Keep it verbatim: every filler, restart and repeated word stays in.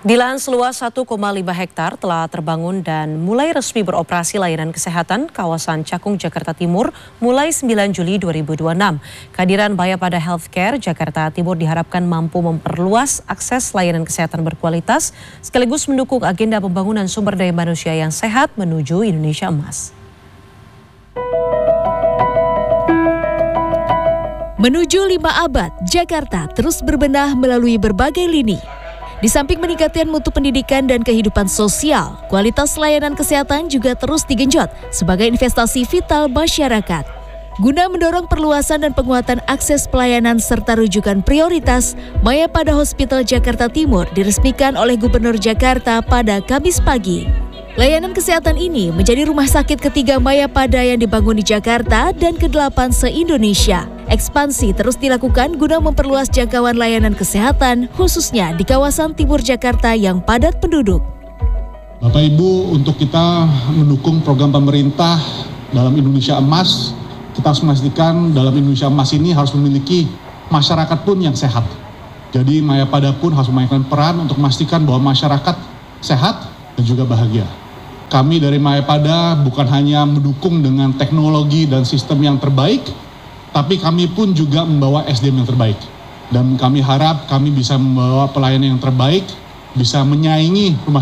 Di lahan seluas satu koma lima hektar telah terbangun dan mulai resmi beroperasi layanan kesehatan kawasan Cakung, Jakarta Timur mulai sembilan Juli dua ribu dua puluh enam. Kehadiran Mayapada Healthcare Jakarta Timur diharapkan mampu memperluas akses layanan kesehatan berkualitas sekaligus mendukung agenda pembangunan sumber daya manusia yang sehat menuju Indonesia Emas. Menuju lima abad, Jakarta terus berbenah melalui berbagai lini. Di samping meningkatkan mutu pendidikan dan kehidupan sosial, kualitas layanan kesehatan juga terus digenjot sebagai investasi vital masyarakat. Guna mendorong perluasan dan penguatan akses pelayanan serta rujukan prioritas, Mayapada Hospital Jakarta Timur diresmikan oleh Gubernur Jakarta pada Kamis pagi. Layanan kesehatan ini menjadi rumah sakit ketiga Mayapada yang dibangun di Jakarta dan kedelapan se-Indonesia. Ekspansi terus dilakukan guna memperluas jangkauan layanan kesehatan, khususnya di kawasan timur Jakarta yang padat penduduk. Bapak Ibu, untuk kita mendukung program pemerintah dalam Indonesia Emas, kita harus memastikan dalam Indonesia Emas ini harus memiliki masyarakat pun yang sehat. Jadi Mayapada pun harus memainkan peran untuk memastikan bahwa masyarakat sehat dan juga bahagia. Kami dari Mayapada bukan hanya mendukung dengan teknologi dan sistem yang terbaik, tapi kami pun juga membawa S D M yang terbaik. Dan kami harap kami bisa membawa pelayanan yang terbaik, bisa menyaingi rumah